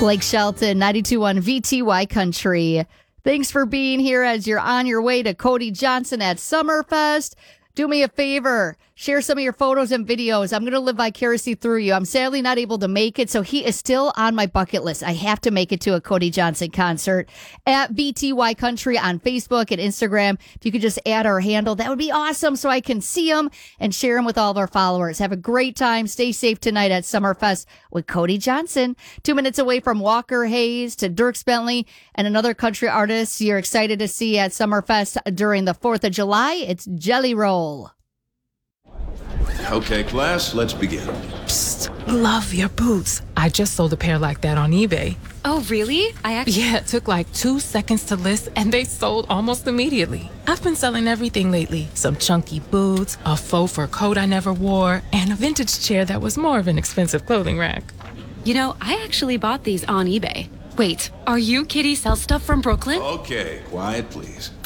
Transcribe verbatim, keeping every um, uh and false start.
Blake Shelton, ninety-two point one V T Y Country. Thanks for being here as you're on your way to Cody Johnson at Summerfest. Do me a favor. Share some of your photos and videos. I'm going to live vicariously through you. I'm sadly not able to make it, so he is still on my bucket list. I have to make it to a Cody Johnson concert at V T Y Country on Facebook and Instagram. If you could just add our handle, that would be awesome so I can see him and share him with all of our followers. Have a great time. Stay safe tonight at Summerfest with Cody Johnson. Two minutes away from Walker Hayes to Dierks Bentley and another country artist you're excited to see at Summerfest during the fourth of July. It's Jelly Roll. Okay, class, let's begin. Psst, love your boots. I just sold a pair like that on eBay. Oh, really? I actually... Yeah, it took like two seconds to list, and they sold almost immediately. I've been selling everything lately. Some chunky boots, a faux fur coat I never wore, and a vintage chair that was more of an expensive clothing rack. You know, I actually bought these on eBay. Wait, are you Kitty Sell Stuff from Brooklyn? Okay, quiet, please.